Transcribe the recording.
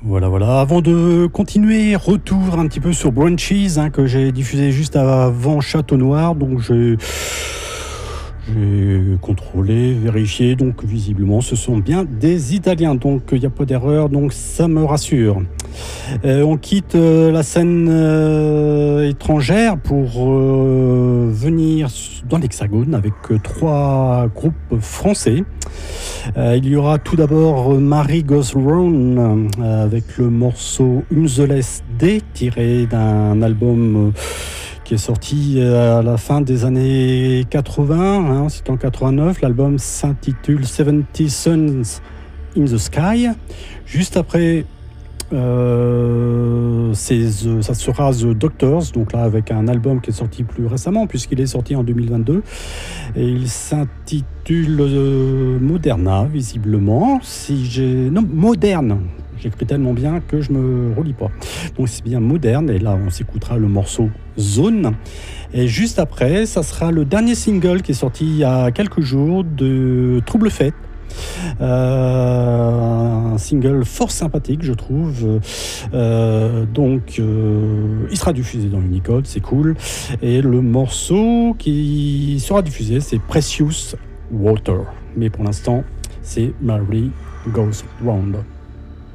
Voilà, voilà. Avant de continuer, retour un petit peu sur Brunchies, que j'ai diffusé juste avant Château Noir. Donc j'ai contrôlé, vérifié. Donc visiblement, ce sont bien des Italiens. Donc il n'y a pas d'erreur. Donc ça me rassure. On quitte la scène étrangère pour venir dans l'Hexagone avec trois groupes français. Il y aura tout d'abord Mary Goes Round avec le morceau Unzeles D tiré d'un album qui est sorti à la fin des années 80, c'est en 89. L'album s'intitule 70 Suns in the Sky. Juste après, ça sera The Doctors, donc là avec un album qui est sorti plus récemment puisqu'il est sorti en 2022 et il s'intitule Moderna visiblement. Moderne. J'écris tellement bien que je me relis pas. Donc c'est bien Moderne et là on s'écoutera le morceau Zone. Et juste après, ça sera le dernier single qui est sorti il y a quelques jours de Trouble Fête. Un single fort sympathique je trouve, il sera diffusé dans Unicode, c'est cool, et le morceau qui sera diffusé c'est Precious Water, mais pour l'instant c'est Mary Goes Round.